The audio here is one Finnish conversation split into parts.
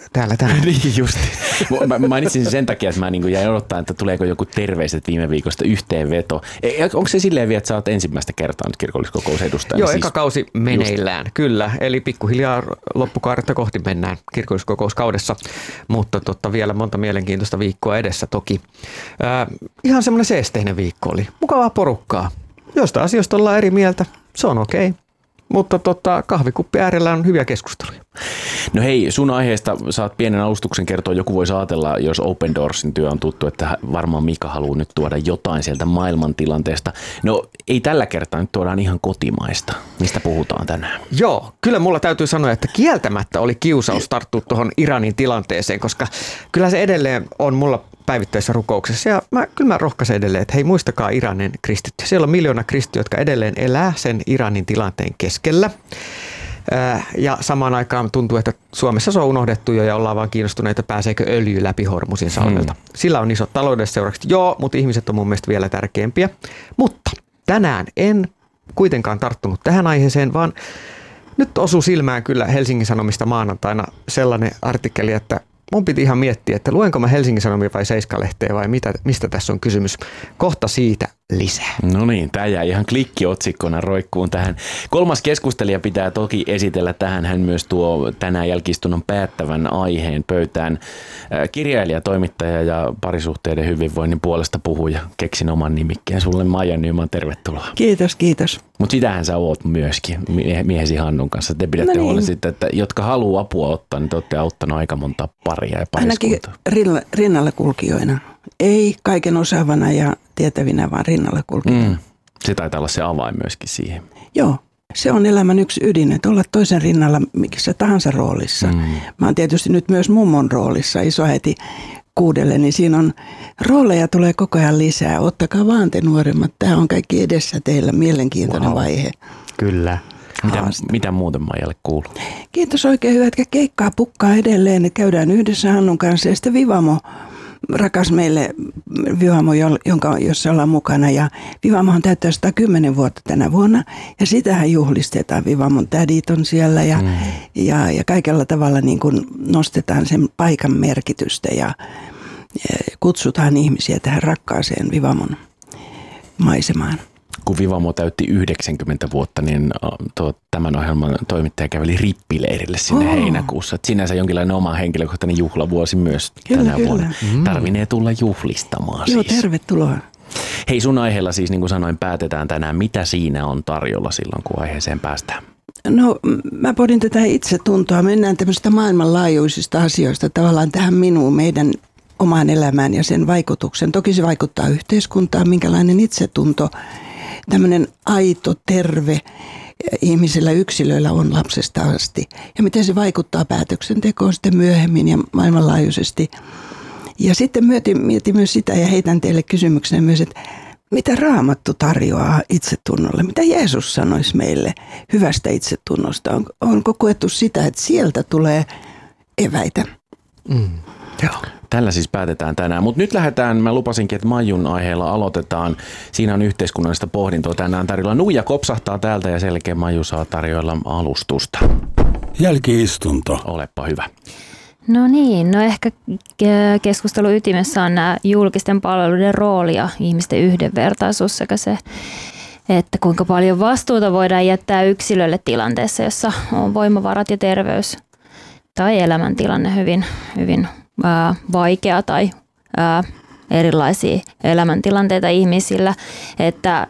täällä tänään. Niin justi. Mä mainitsin sen takia, että mä niin jäin odottaa, että tuleeko joku terveiset viime viikosta yhteenveto. Onko se silleen vielä, että sä oot ensimmäistä kertaa nyt kirkolliskokousedustajana? Joo, eka kausi meneillään, kyllä. Eli pikkuhiljaa loppukaaretta kohti mennään kirkolliskokouskaudessa, mutta vielä monta mielenkiintoista viikkoa edessä toki. Ihan semmoinen seesteinen viikko oli. Mukavaa porukkaa. Jostain asioista ollaan eri mieltä, se on okei. Mutta kahvikuppi äärellä on hyviä keskusteluja. No hei, sun aiheesta saat pienen alustuksen kertoa. Joku voisi ajatella, jos Open Doorsin työ on tuttu, että varmaan Mika haluaa nyt tuoda jotain sieltä maailmantilanteesta. No ei tällä kertaa, nyt tuodaan ihan kotimaista. Mistä puhutaan tänään? Joo, kyllä mulla täytyy sanoa, että kieltämättä oli kiusaus tarttua tuohon Iranin tilanteeseen, koska kyllä se edelleen on mulla päivittäisessä rukouksessa. Ja kyllä mä rohkaisen edelleen, että hei, muistakaa Iranin kristittyjä. Siellä on miljoona kristittyjä, jotka edelleen elää sen Iranin tilanteen keskellä. Ja samaan aikaan tuntuu, että Suomessa se on unohdettu jo ja ollaan vaan kiinnostuneita, pääseekö öljy läpi Hormusin salmelta. Sillä on isot taloudelliset seuraukset. Joo, mutta ihmiset on mun mielestä vielä tärkeämpiä. Mutta tänään en kuitenkaan tarttunut tähän aiheeseen, vaan nyt osui silmään kyllä Helsingin Sanomista maanantaina sellainen artikkeli, että mun piti ihan miettiä, että luenko mä Helsingin Sanomia vai Seiska-lehteä vai mistä tässä on kysymys. Kohta siitä lisää. No niin, tämä jää ihan klikkiotsikkona roikkuun tähän. Kolmas keskustelija pitää toki esitellä tähän. Hän myös tuo tänään jälki-istunnon päättävän aiheen pöytään. Kirjailija, toimittaja ja parisuhteiden hyvinvoinnin puolesta puhuja. Keksin oman nimikkeen sulle, Maija Nyman, tervetuloa. Kiitos, kiitos. Mutta sitähän sä oot myöskin miehesi Hannun kanssa. Te pidätte huolen siitä, että jotka haluaa apua ottaa, niin te olette auttanut aika monta paria ja pariskuntaa. Ainakin rinnalla kulkijoina. Ei kaiken osaavana ja tietävinä, vaan rinnalla kulkijoina. Se taitaa olla se avain myöskin siihen. Joo, se on elämän yksi ydin, että olla toisen rinnalla missä tahansa roolissa. Mä oon tietysti nyt myös mummon roolissa, isoäiti 6, niin siinä on rooleja tulee koko ajan lisää. Ottakaa vaan te nuoremmat, tämä on kaikki edessä teillä, mielenkiintoinen vaihe. Kyllä. Mitä muuten Maijalle kuuluu? Kiitos oikein hyvä, että keikkaa pukkaa edelleen, että käydään yhdessä Hannun kanssa ja sitten Vivamo. Rakas meille Vivamo, jossa ollaan mukana, ja Vivamohan täyttää 110 vuotta tänä vuonna ja sitähän juhlistetaan. Vivamon tädit on siellä ja kaikella tavalla niin kuin nostetaan sen paikan merkitystä ja kutsutaan ihmisiä tähän rakkaaseen Vivamon maisemaan. Kun Vivamo täytti 90 vuotta, niin tämän ohjelman toimittaja käveli rippileirille sinne heinäkuussa. Et sinänsä jonkinlainen oma henkilökohtainen juhlavuosi myös tänä vuonna. Tarvinee tulla juhlistamaan siis. Joo, tervetuloa. Hei, sun aiheella siis, niin kuin sanoin, päätetään tänään. Mitä siinä on tarjolla silloin, kun aiheeseen päästään? No, mä pohdin tätä itsetuntoa. Mennään tämmöisistä maailmanlaajuisista asioista tavallaan tähän meidän omaan elämään ja sen vaikutuksen. Toki se vaikuttaa yhteiskuntaan, minkälainen itsetunto, tämmöinen aito, terve ihmisillä, yksilöillä on lapsesta asti. Ja miten se vaikuttaa päätöksentekoon sitten myöhemmin ja maailmanlaajuisesti. Ja sitten mietin myös sitä ja heitän teille kysymyksenä myös, että mitä Raamattu tarjoaa itsetunnolle? Mitä Jeesus sanoisi meille hyvästä itsetunnosta? Onko koettu sitä, että sieltä tulee eväitä? Joo. Tällä siis päätetään tänään, mutta nyt lähdetään, mä lupasinkin, että Maijun aiheella aloitetaan. Siinä on yhteiskunnallista pohdintoa tänään tarjolla. Nuija kopsahtaa täältä ja selkeä Maiju saa tarjoilla alustusta. Jälki-istunto. Olepa hyvä. No niin, no ehkä keskustelun ytimessä on nämä julkisten palveluiden rooli ja ihmisten yhdenvertaisuus sekä se, että kuinka paljon vastuuta voidaan jättää yksilölle tilanteessa, jossa on voimavarat ja terveys tai elämäntilanne hyvin vaikea tai erilaisia elämäntilanteita ihmisillä, että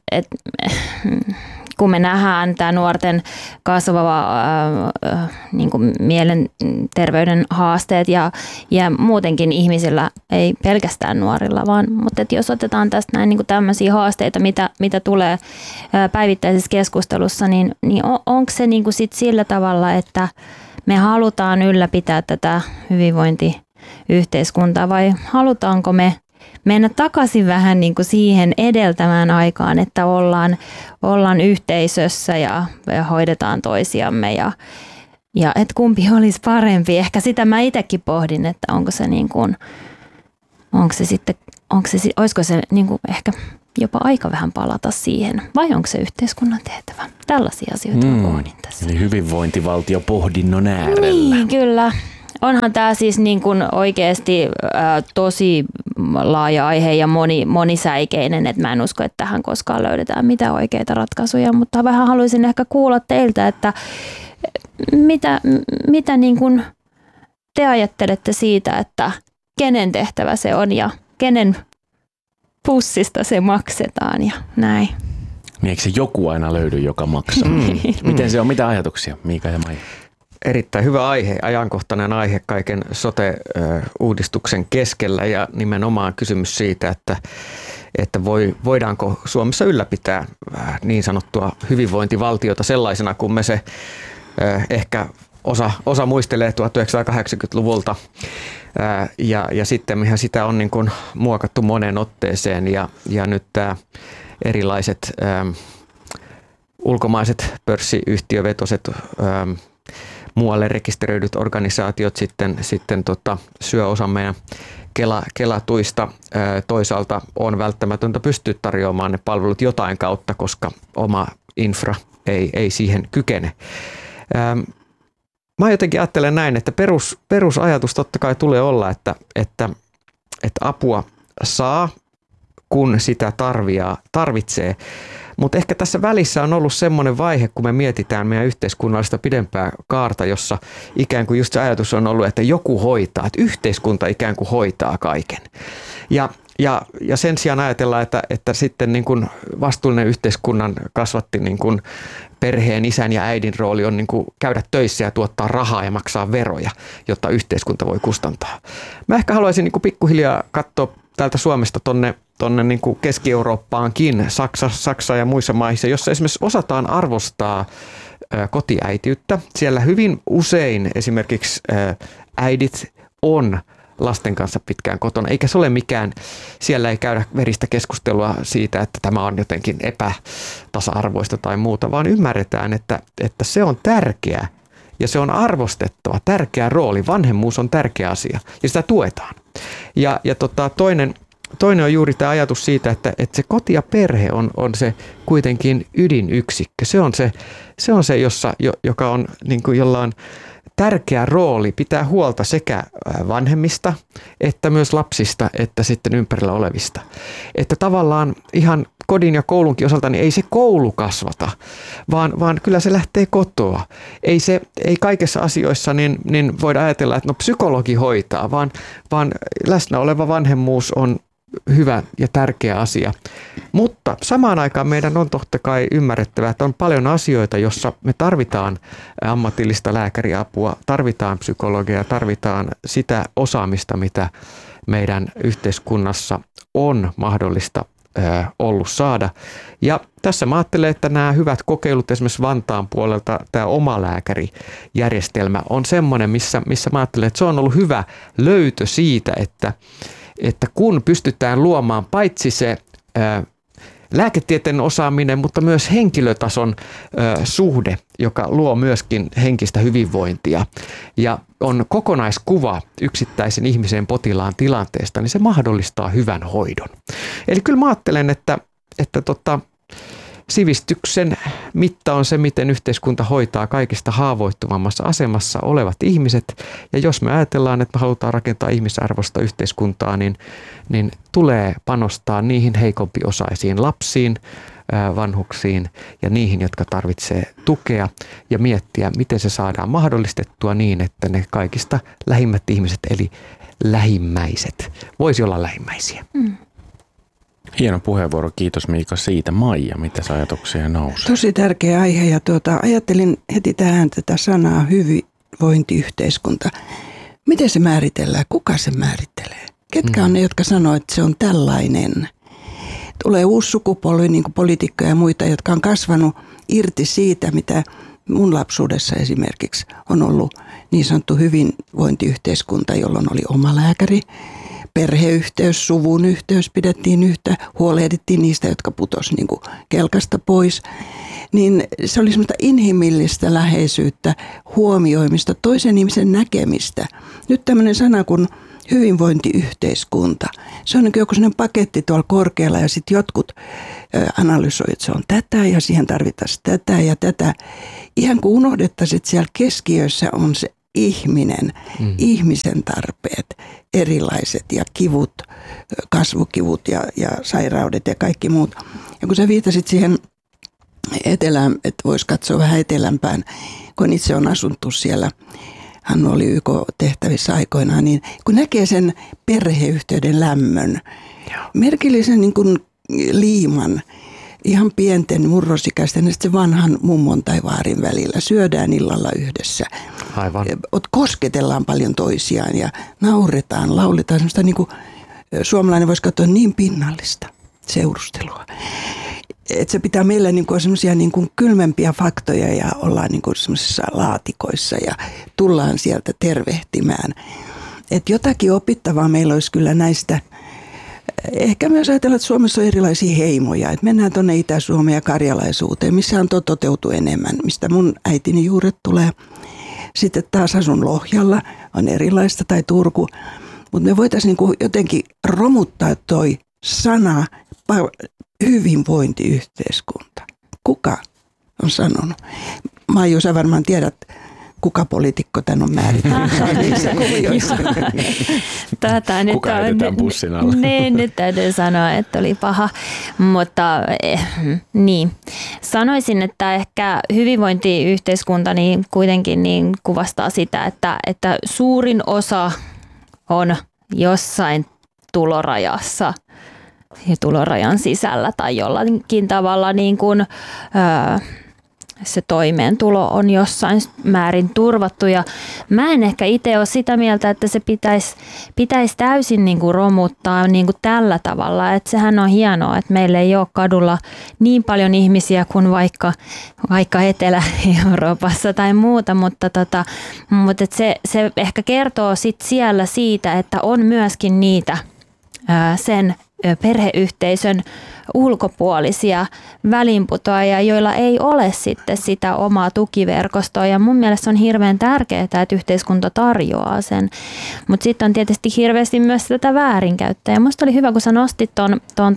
kun me nähdään tämä nuorten kasvava niin kuin mielenterveyden haasteet ja muutenkin ihmisillä, ei pelkästään nuorilla, mutta jos otetaan tästä näin niin kuin tämmöisiä haasteita, mitä tulee päivittäisessä keskustelussa, niin onko se niin kuin sit sillä tavalla, että me halutaan ylläpitää tätä hyvinvointiyhteiskuntaa vai halutaanko me mennä takaisin vähän niin kuin siihen edeltävään aikaan, että ollaan yhteisössä ja hoidetaan toisiamme ja että kumpi olisi parempi. Ehkä sitä mä itsekin pohdin, että olisiko se niin kuin ehkä jopa aika vähän palata siihen, vai onko se yhteiskunnan tehtävä? Tällaisia asioita pohdin tässä. Eli hyvinvointivaltio pohdinnon äärellä. Niin, kyllä. onhan tämä siis niin kuin oikeasti tosi laaja aihe ja monisäikeinen, että mä en usko, että tähän koskaan löydetään mitään oikeita ratkaisuja, mutta vähän haluaisin ehkä kuulla teiltä, että mitä niin kuin te ajattelette siitä, että kenen tehtävä se on ja kenen pussista se maksetaan ja näin. Niin eikö se joku aina löydy, joka maksaa? Miten se on? Mitä ajatuksia, Miika ja Maija? Erittäin hyvä aihe, ajankohtainen aihe kaiken sote-uudistuksen keskellä ja nimenomaan kysymys siitä, että voidaanko Suomessa ylläpitää niin sanottua hyvinvointivaltiota sellaisena, kun me se ehkä osa muistelee 1980-luvulta ja sitten sitä on niin kuin muokattu moneen otteeseen ja nyt tämä erilaiset ulkomaiset pörssiyhtiövetoset muualle rekisteröidyt organisaatiot sitten syö osan meidän Kela-tuista. Toisaalta on välttämätöntä pystyä tarjoamaan ne palvelut jotain kautta, koska oma infra ei siihen kykene. Mä jotenkin ajattelen näin, että perusajatus totta kai tulee olla, että apua saa, kun sitä tarvitsee. Mutta ehkä tässä välissä on ollut semmoinen vaihe, kun me mietitään meidän yhteiskunnallista pidempää kaarta, jossa ikään kuin just se ajatus on ollut, että joku hoitaa, että yhteiskunta ikään kuin hoitaa kaiken. Ja sen sijaan ajatellaan, että sitten niin kuin vastuullinen yhteiskunnan kasvatti niin kuin perheen, isän ja äidin rooli on niin kuin käydä töissä ja tuottaa rahaa ja maksaa veroja, jotta yhteiskunta voi kustantaa. Mä ehkä haluaisin niin kuin pikkuhiljaa katsoa täältä Suomesta tonne niin kuin Keski-Eurooppaankin, Saksa ja muissa maissa, jossa esimerkiksi osataan arvostaa kotiäitiyttä. Siellä hyvin usein esimerkiksi äidit on lasten kanssa pitkään kotona, eikä se ole mikään, siellä ei käydä veristä keskustelua siitä, että tämä on jotenkin epätasa-arvoista tai muuta, vaan ymmärretään, että se on tärkeä ja se on arvostettava, tärkeä rooli. Vanhemmuus on tärkeä asia ja sitä tuetaan. Ja toinen on juuri tämä ajatus siitä, että se koti ja perhe on se kuitenkin ydinyksikkö. Se on se joka on niin kuin jolla on tärkeä rooli pitää huolta sekä vanhemmista että myös lapsista että sitten ympärillä olevista. Että tavallaan ihan kodin ja koulunkin osalta niin ei se koulu kasvata, vaan kyllä se lähtee kotoa. Ei kaikissa asioissa niin voida ajatella, että no psykologi hoitaa, vaan läsnä oleva vanhemmuus on hyvä ja tärkeä asia. Mutta samaan aikaan meidän on totta kai ymmärrettävä, että on paljon asioita, jossa me tarvitaan ammatillista lääkäriapua, tarvitaan psykologia, tarvitaan sitä osaamista, mitä meidän yhteiskunnassa on mahdollista ollut saada. Ja tässä mä ajattelen, että nämä hyvät kokeilut esimerkiksi Vantaan puolelta, tämä omalääkärijärjestelmä on semmoinen, missä mä ajattelen, että se on ollut hyvä löytö siitä, että kun pystytään luomaan paitsi se lääketieteen osaaminen, mutta myös henkilötason suhde, joka luo myöskin henkistä hyvinvointia ja on kokonaiskuva yksittäisen ihmisen potilaan tilanteesta, niin se mahdollistaa hyvän hoidon. Eli kyllä mä ajattelen, että sivistyksen mitta on se, miten yhteiskunta hoitaa kaikista haavoittuvammassa asemassa olevat ihmiset. Ja jos me ajatellaan, että me halutaan rakentaa ihmisarvoista yhteiskuntaa, niin tulee panostaa niihin heikompiosaisiin lapsiin, vanhuksiin ja niihin, jotka tarvitsee tukea ja miettiä, miten se saadaan mahdollistettua niin, että ne kaikista lähimmät ihmiset, eli lähimmäiset, voisi olla lähimmäisiä. Hieno puheenvuoro, kiitos Miika siitä. Maija, mitä ajatuksia nousee? Tosi tärkeä aihe ja ajattelin heti tähän tätä sanaa hyvinvointiyhteiskunta. Miten se määritellään? Kuka se määrittelee? Ketkä on ne, jotka sanoo, että se on tällainen? Tulee uusi sukupolvi, niin kuin poliitikkoja ja muita, jotka on kasvanut irti siitä, mitä mun lapsuudessa esimerkiksi on ollut niin sanottu hyvinvointiyhteiskunta, jolloin oli oma lääkäri, perheyhteys, suvun yhteys pidettiin yhtä, huolehdittiin niistä, jotka putosi niin kuin kelkasta pois. Niin se oli semmoista inhimillistä läheisyyttä, huomioimista, toisen ihmisen näkemistä. Nyt tämmöinen sana kuin hyvinvointiyhteiskunta. Se on niin kuin joku sellainen paketti tuolla korkealla ja sitten jotkut analysoivat, että se on tätä ja siihen tarvitaan tätä ja tätä. Ihan kuin unohdettaisiin, että siellä keskiössä on se ihminen, ihmisen tarpeet, erilaiset ja kivut, kasvukivut ja sairaudet ja kaikki muut. Ja kun sä viitasit siihen etelään, että voisi katsoa vähän etelämpään, kun itse on asunut siellä, Hannu oli YK-tehtävissä aikoinaan, niin kun näkee sen perheyhteyden lämmön, merkillisen niin kuin liiman, ihan pienten murrosikäisten ja sitten vanhan mummon tai vaarin välillä. Syödään illalla yhdessä. Aivan. Kosketellaan paljon toisiaan ja nauretaan, lauletaan. Semmoista niin kuin suomalainen voisi katsoa niin pinnallista seurustelua. Että se pitää meillä niin kuin semmoisia niin kuin kylmempiä faktoja ja ollaan niin kuin semmoisissa laatikoissa ja tullaan sieltä tervehtimään. Että jotakin opittavaa meillä olisi kyllä näistä. Ehkä myös ajatellaan, että Suomessa on erilaisia heimoja. Että mennään tuonne Itä-Suomeen ja karjalaisuuteen, missä on toteutuu enemmän, mistä mun äitini juuret tulee. Sitten taas asun Lohjalla, on erilaista, tai Turku. Mutta me voitaisiin niinku jotenkin romuttaa toi sana hyvinvointiyhteiskunta. Kuka on sanonut? Maiju, sä varmaan tiedät, kuka poliitikko tän on määritellyt. Kuka heitetään bussin alle? Niin, nyt täytyy sanoa, että oli paha. Mutta niin. Sanoisin, että ehkä hyvinvointiyhteiskunta niin kuitenkin niin kuvastaa sitä, että suurin osa on jossain tulorajassa ja tulorajan sisällä tai jollakin tavalla niin kuin, se toimeentulo on jossain määrin turvattu. Ja mä en ehkä itse ole sitä mieltä, että se pitäisi täysin niin kuin romuttaa niin kuin tällä tavalla. Että sehän on hienoa, että meillä ei ole kadulla niin paljon ihmisiä kuin vaikka Etelä-Euroopassa tai muuta, mutta että se ehkä kertoo sit siellä siitä, että on myöskin niitä sen perheyhteisön ulkopuolisia väliinputoajia, joilla ei ole sitten sitä omaa tukiverkostoa. Ja mun mielestä on hirveän tärkeää, että yhteiskunta tarjoaa sen. Mutta sitten on tietysti hirveästi myös tätä väärinkäyttöä. Ja musta oli hyvä, kun sä nostit ton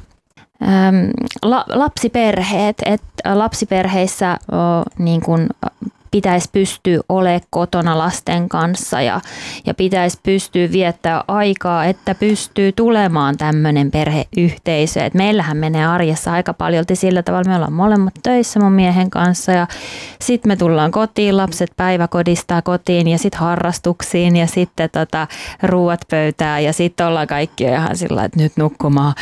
lapsiperheet, että lapsiperheissä niin kun pitäisi pystyä olemaan kotona lasten kanssa ja pitäisi pystyä viettää aikaa, että pystyy tulemaan tämmöinen perheyhteisö. Et meillähän menee arjessa aika paljolti sillä tavalla, me ollaan molemmat töissä mun miehen kanssa ja sitten me tullaan kotiin, lapset päiväkodista kotiin ja sitten harrastuksiin ja sitten ruuat pöytään ja sitten ollaan kaikki ihan sillä että nyt nukkumaan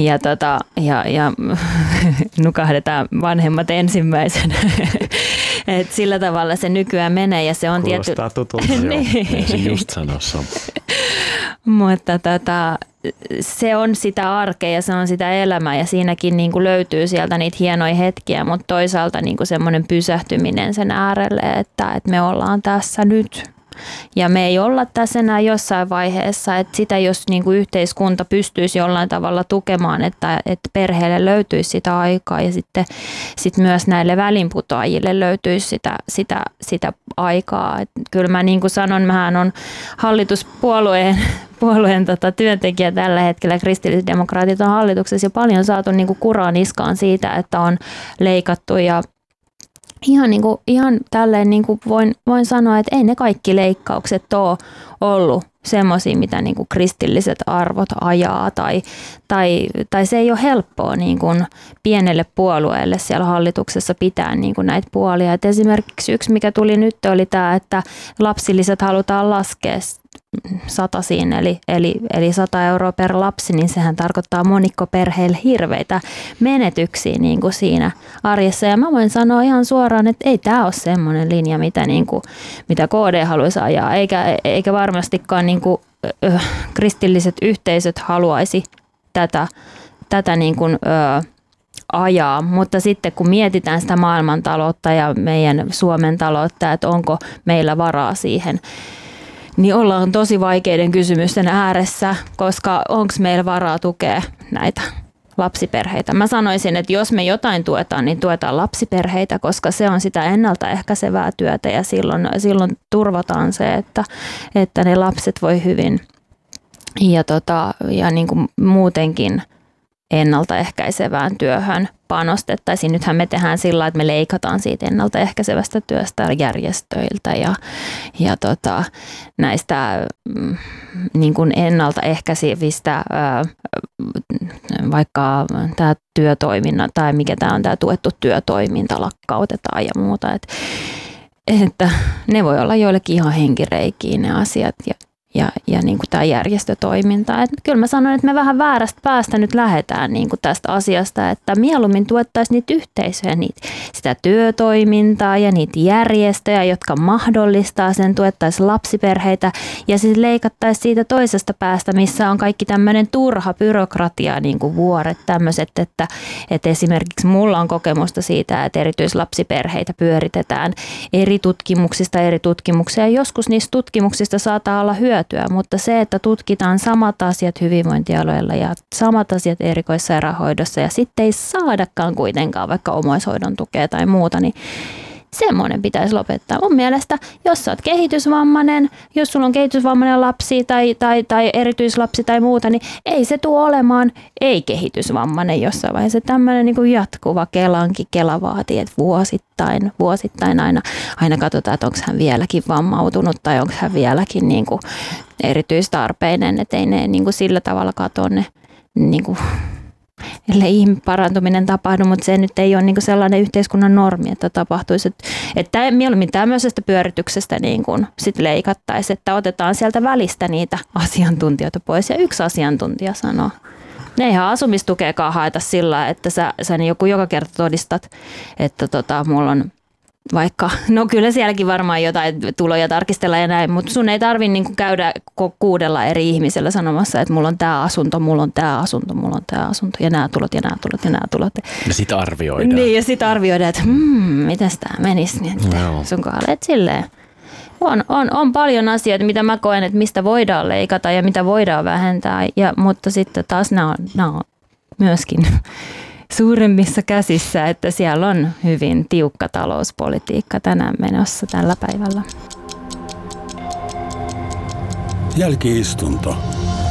ja nukahdetaan vanhemmat ensimmäisenä. Et sillä tavalla se nykyään menee ja se on kuulostaa tutulta, niin. Se just sanossa. Mutta se on sitä arkea ja se on sitä elämää ja siinäkin niin kuin löytyy sieltä niitä hienoja hetkiä, mutta toisaalta niin kuin semmoinen pysähtyminen sen äärelle, että me ollaan tässä nyt. Ja me ei olla tässä enää jossain vaiheessa, että sitä jos niin kuin yhteiskunta pystyisi jollain tavalla tukemaan, että perheelle löytyisi sitä aikaa ja sitten myös näille välinputoajille löytyisi sitä aikaa. Et kyllä mä niin kuin sanon, mähän on hallituspuolueen työntekijä tällä hetkellä. Kristillisdemokraatit on hallituksessa ja paljon saatu niin kuin kuraa niskaan siitä, että on leikattu ja ihan tälleen niin kuin voin sanoa, että ei ne kaikki leikkaukset ole ollut semmoisia, mitä niin kuin kristilliset arvot ajaa tai se ei ole helppoa niin kuin pienelle puolueelle siellä hallituksessa pitää niin kuin näitä puolia. Et esimerkiksi yksi, mikä tuli nyt, oli tämä, että lapsilisät halutaan laskea 100 eli 100 euroa per lapsi, niin sehän tarkoittaa monikkoperheille hirveitä menetyksiä niin kuin siinä arjessa. Ja mä voin sanoa ihan suoraan, että ei tämä ole semmoinen linja, mitä KD haluaisi ajaa, eikä varmastikaan niin kuin, kristilliset yhteisöt haluaisi tätä niin kuin, ajaa, mutta sitten kun mietitään sitä maailmantaloutta ja meidän Suomen taloutta, että onko meillä varaa siihen, niin ollaan tosi vaikeiden kysymysten ääressä, koska onko meillä varaa tukea näitä lapsiperheitä. Mä sanoisin, että jos me jotain tuetaan, niin tuetaan lapsiperheitä, koska se on sitä ennaltaehkäisevää työtä ja silloin turvataan se, että ne lapset voi hyvin ja niin kuin muutenkin ennaltaehkäisevään työhön panostettaisiin. Nythän me tehdään sillä lailla, että me leikataan siitä ennaltaehkäisevästä työstä järjestöiltä ja näistä niin kuin ennaltaehkäisevistä vaikka tämä työtoiminta tai mikä tämä on tämä tuettu työtoiminta lakkautetaan ja muuta. Että ne voi olla joillekin ihan henkireikiä ne asiat ja niin kuin tämä järjestötoiminta. Et kyllä mä sanon, että me vähän väärästä päästä nyt lähdetään niin kuin tästä asiasta, että mieluummin tuettaisiin niitä yhteisöjä, sitä työtoimintaa ja niitä järjestöjä, jotka mahdollistaa sen, tuettaisiin lapsiperheitä ja sitten leikattaisiin siitä toisesta päästä, missä on kaikki tämmöinen turha byrokratia, niin kuin vuoret tämmöiset, että esimerkiksi mulla on kokemusta siitä, että erityislapsiperheitä pyöritetään eri tutkimuksia ja joskus niistä tutkimuksista saattaa olla hyötyä, mutta se, että tutkitaan samat asiat hyvinvointialueella ja samat asiat erikoissairaanhoidossa ja sitten ei saadakaan kuitenkaan vaikka omaishoidon tukea tai muuta, niin semmoinen pitäisi lopettaa. Mun mielestä, jos sä oot kehitysvammainen, jos sulla on kehitysvammainen lapsi tai erityislapsi tai muuta, niin ei se tule olemaan ei-kehitysvammainen jossain vaiheessa. Tämmöinen niin kuin jatkuva Kela vaatii, että vuosittain aina katsotaan, että onko hän vieläkin vammautunut tai onko hän vieläkin niin kuin erityistarpeinen, että ei ne niin kuin sillä tavalla katso ne niin kuin ellei parantuminen tapahdu, mutta se nyt ei ole niin kuin sellainen yhteiskunnan normi, että tapahtuisi. Että mieluummin tämmöisestä pyörityksestä niin kuin sit leikattaisiin, että otetaan sieltä välistä niitä asiantuntijoita pois. Ja yksi asiantuntija sanoo, ne ihan asumistukeakaan haeta sillä, että sä joku joka kerta todistat, että mulla on vaikka, no kyllä sielläkin varmaan jotain tuloja tarkistella ja näin, mutta sun ei tarvitse niin käydä 6 eri ihmisellä sanomassa, että mulla on tämä asunto, mulla on tämä asunto, mulla on tämä asunto ja nämä tulot ja nämä tulot ja nämä tulot. Ja sitten arvioidaan. Niin, ja sitten arvioidaan, että mitäs tämä menisi niin sun kohdalla. Että silleen on paljon asioita, mitä mä koen, että mistä voidaan leikata ja mitä voidaan vähentää, mutta sitten taas nämä on myöskin suuremmissa käsissä, että siellä on hyvin tiukka talouspolitiikka tänään menossa tällä päivällä. Jälki-istunto.